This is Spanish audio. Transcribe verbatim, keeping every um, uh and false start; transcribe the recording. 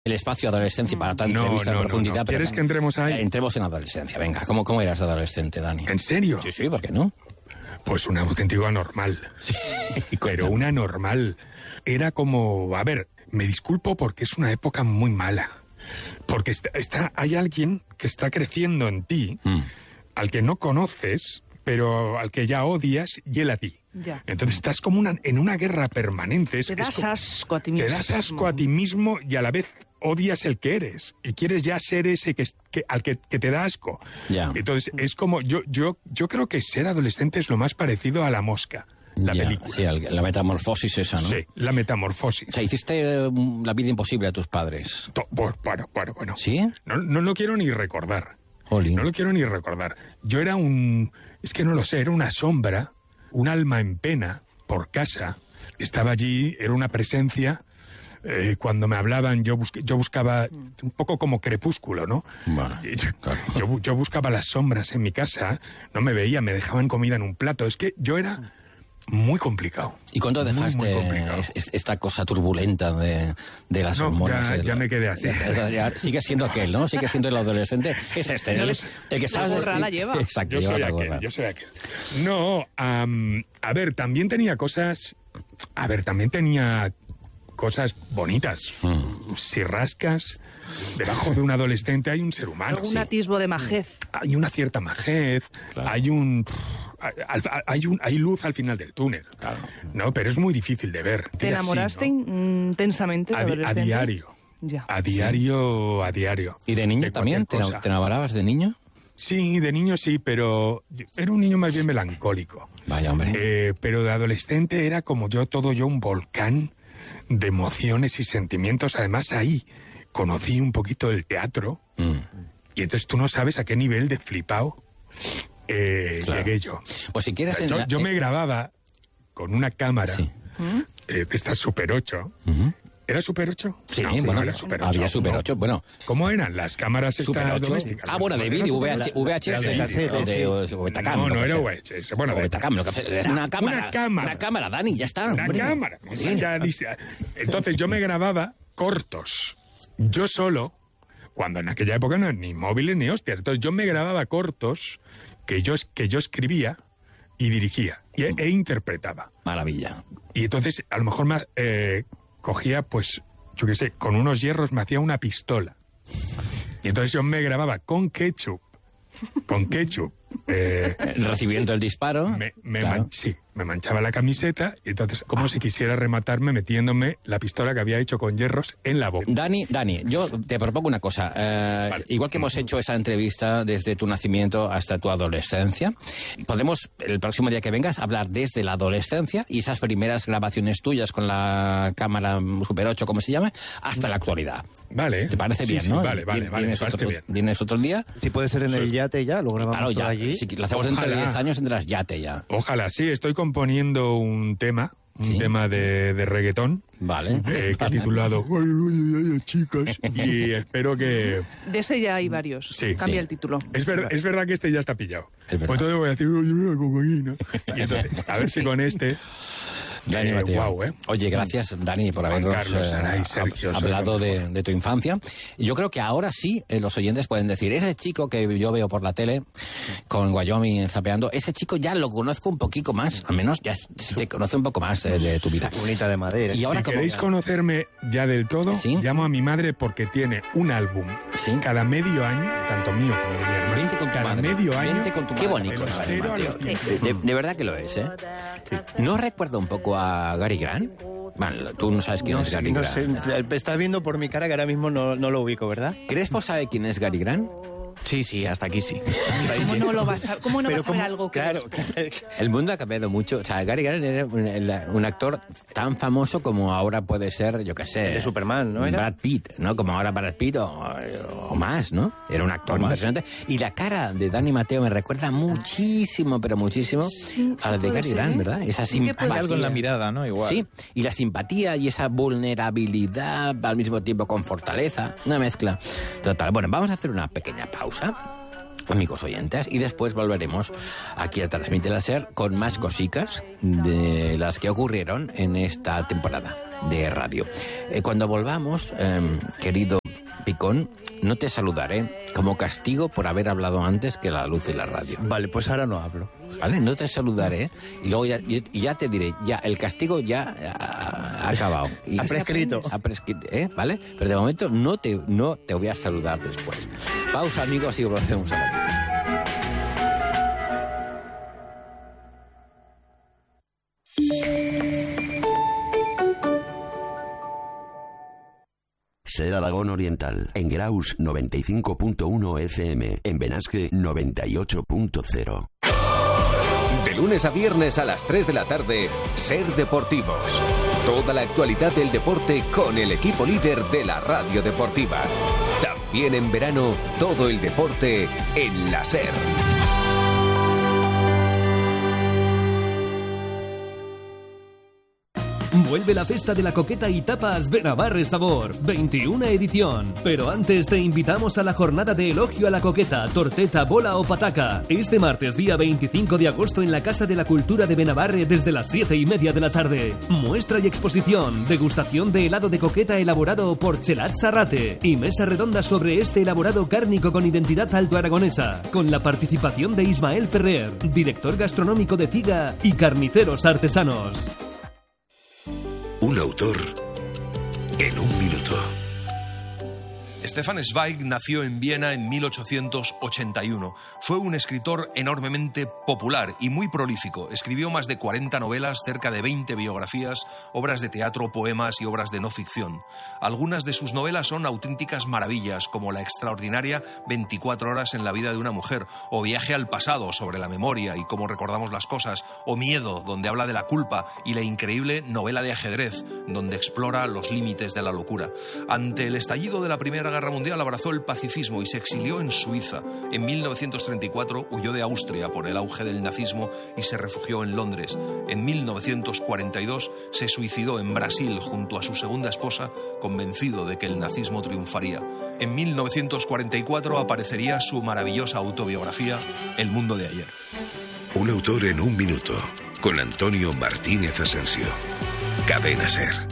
el espacio adolescencia para tanta no, entrevista no, en profundidad. No, no. ¿Quieres pero, que entremos ahí? Eh, entremos en adolescencia, venga. ¿Cómo, cómo eras de adolescente, Dani? ¿En serio? Sí, sí, ¿por qué no? Pues un auténtico anormal. Sí, pero un anormal. Era como, a ver, me disculpo porque es una época muy mala. Porque está, está hay alguien que está creciendo en ti, mm. al que no conoces, pero al que ya odias, y él a ti. Ya. Entonces estás como una, en una guerra permanente. Te das es como, asco a ti mismo. Te das asco a ti mismo y a la vez odias el que eres. Y quieres ya ser ese que, que al que, que te da asco. Ya. Entonces es como, yo, yo, yo creo que ser adolescente es lo más parecido a La Mosca, la ya, película. Sí, la metamorfosis esa, ¿no? Sí, la metamorfosis. O sea, hiciste uh, la vida imposible a tus padres. To, bueno, bueno, bueno, bueno. ¿Sí? No, no lo quiero ni recordar. Jolín. No lo quiero ni recordar. Yo era un... Es que no lo sé, era una sombra, un alma en pena, por casa. Estaba allí, era una presencia. Eh, cuando me hablaban, yo, busque, yo buscaba un poco como Crepúsculo, ¿no? Bueno, yo, claro. yo, yo buscaba las sombras en mi casa, no me veía, me dejaban comida en un plato. Es que yo era muy complicado. ¿Y cuándo dejaste muy, muy es, esta cosa turbulenta de, de las no, hormonas? Ya, de ya la, me quedé así. Ya, ya, sigue siendo aquel, ¿no? Sigue siendo el adolescente. Es este, no el, les, el que estás... La gorra la lleva. Exacto, yo lleva soy la aquel, gorra. yo soy aquel. No, um, a ver, también tenía cosas... A ver, también tenía cosas bonitas. Mm. Si rascas, debajo de un adolescente hay un ser humano. Un atisbo de majez. Hay una cierta majez, claro. hay un... Hay, un, hay luz al final del túnel, claro. ¿no? Pero es muy difícil de ver. ¿Te enamoraste así, ¿no? intensamente? A, di a diario. Ya. A diario, sí. a diario. ¿Y de niño de también? ¿Te, ¿Te enamorabas de niño? Sí, de niño sí, pero era un niño más bien melancólico. Vaya, hombre. Eh, pero de adolescente era como yo, todo yo, un volcán de emociones y sentimientos. Además, ahí conocí un poquito el teatro. Mm. Y entonces tú no sabes a qué nivel de flipao eh, claro. llegué yo. Pues si quieres... O sea, yo, la... yo me grababa con una cámara sí. eh, de esta Super ocho. Uh-huh. ¿Era Super ocho? Sí, no, bueno, no era Super ocho. Había Super ocho, ¿no? bueno. ¿Cómo eran las cámaras Super estas ocho. domésticas? Ah, bueno, de vídeo, V H S, o Betacam. No, no era V H S. Bueno, o Betacam, lo que hace, una cámara. Una cámara. Una cámara, Dani, ya está. Una hombre. cámara. Sí. Ya dice, entonces yo me grababa cortos. Yo solo, cuando en aquella época no ni móviles ni hostias. Entonces yo me grababa cortos que yo, que yo escribía y dirigía y, e, e interpretaba. Maravilla. Y entonces a lo mejor más eh, cogía, pues, yo qué sé, con unos hierros me hacía una pistola. Y entonces yo me grababa con ketchup, con ketchup. Eh, Recibiendo el disparo. Me, me claro. man, sí, me manchaba la camiseta y entonces como ah. si quisiera rematarme metiéndome la pistola que había hecho con hierros en la boca. Dani, Dani, yo te propongo una cosa. Eh, vale. Igual que hemos hecho esa entrevista desde tu nacimiento hasta tu adolescencia, podemos, el próximo día que vengas, hablar desde la adolescencia y esas primeras grabaciones tuyas con la cámara Super ocho, como se llama, hasta la actualidad. Vale. ¿Te parece sí, bien, sí, no? Vale, vale, vale. ¿Vienes, me otro, bien. ¿Vienes otro día? Si puede ser en sí. el yate ya, lo grabamos claro, ya, allí. Si lo hacemos dentro de diez años, tendrás yate ya. Ojalá, sí, estoy componiendo un tema, un ¿Sí? tema de, de reggaetón. Vale. Eh, que he titulado ay, ay, ay, chicas. Y espero que... De ese ya hay varios. Sí. Cambia sí. el título. Es, ver, es verdad que este ya está pillado. Es verdad. Pues entonces voy a decir, oye, mira, cocaína. Y entonces, a ver si con este... Dani eh, Mateo. Wow, ¿eh? Oye, gracias, Dani, por habernos Carlos, Aray, Sergio, eh, hablado de, de tu infancia. Y yo creo que ahora sí eh, los oyentes pueden decir, ese chico que yo veo por la tele, con Wyoming zapeando, ese chico ya lo conozco un poquito más, al menos ya se conoce un poco más eh, de tu vida. Bonita de madera. Y ahora si como... queréis conocerme ya del todo, ¿Sí? llamo a mi madre porque tiene un álbum ¿Sí? cada medio año, tanto mío como de mi hermano. Vente con tu cada madre. medio año. Vente con tu Qué madre. bonito, Dani Mateo. Sí. De, de verdad que lo es, ¿eh? Sí. ¿No recuerda un poco a Gary Grant? Bueno, tú no sabes quién no, es Gary sí, no Grant. Sé, estás viendo por mi cara que ahora mismo no, no lo ubico, ¿verdad? ¿Crespo sabe quién es Gary Grant? Sí, sí, hasta aquí sí. ¿Cómo no lo vas a, cómo no Pero vas a ver cómo, algo que claro, es? claro. El mundo ha cambiado mucho. O sea, Gary Grant era un, un actor tan famoso como ahora puede ser, yo qué sé... De Superman, ¿no era? Brad Pitt, ¿no? Como ahora Brad Pitt o, o más, ¿no? Era un actor impresionante. Y la cara de Dani Mateo me recuerda muchísimo, pero muchísimo sí, a la de Gary Grant, ¿verdad? Esa simpatía. Hay algo en la mirada, ¿no? Igual. Sí, y la simpatía y esa vulnerabilidad al mismo tiempo con fortaleza. Una mezcla total. Bueno, vamos a hacer una pequeña pausa. amigos oyentes, y después volveremos aquí a Transmite la SER con más cositas de las que ocurrieron en esta temporada de radio. Eh, cuando volvamos, eh, querido Picón, no te saludaré como castigo por haber hablado antes que la luz y la radio. Vale, pues ahora no hablo. Vale, no te saludaré y luego ya, y, y ya te diré, ya, el castigo ya ha, ha acabado. Y ha prescrito. Ha prescrito, ¿eh? ¿Vale? Pero de momento no te, no te voy a saludar después. Pausa, amigos, y volvemos a la vida. Ser Aragón Oriental, en Graus noventa y cinco punto uno F M, en Benasque noventa y ocho punto cero. De lunes a viernes a las tres de la tarde, Ser Deportivos. Toda la actualidad del deporte con el equipo líder de la radio deportiva. También en verano, todo el deporte en la SER. Vuelve la Festa de la Coqueta y Tapas Benabarre Sabor, veintiuna edición. Pero antes te invitamos a la jornada de elogio a la coqueta, torteta, bola o pataca. Este martes, día veinticinco de agosto, en la Casa de la Cultura de Benabarre desde las siete y media de la tarde. Muestra y exposición, degustación de helado de coqueta elaborado por Chelat Sarrate y mesa redonda sobre este elaborado cárnico con identidad altoaragonesa, con la participación de Ismael Ferrer, director gastronómico de Ciga y carniceros artesanos. Un autor en un minuto. Stefan Zweig nació en Viena en mil ochocientos ochenta y uno. Fue un escritor enormemente popular y muy prolífico. Escribió más de cuarenta novelas, cerca de veinte biografías, obras de teatro, poemas y obras de no ficción. Algunas de sus novelas son auténticas maravillas, como la extraordinaria veinticuatro horas en la vida de una mujer, o Viaje al pasado, sobre la memoria y cómo recordamos las cosas, o Miedo, donde habla de la culpa, y la increíble novela de ajedrez, donde explora los límites de la locura. Ante el estallido de la Primera Guerra Mundial abrazó el pacifismo y se exilió en Suiza. En mil novecientos treinta y cuatro huyó de Austria por el auge del nazismo y se refugió en Londres. En mil novecientos cuarenta y dos se suicidó en Brasil junto a su segunda esposa, convencido de que el nazismo triunfaría. En mil novecientos cuarenta y cuatro aparecería su maravillosa autobiografía, El mundo de ayer. Un autor en un minuto, con Antonio Martínez Asensio. Cadena SER.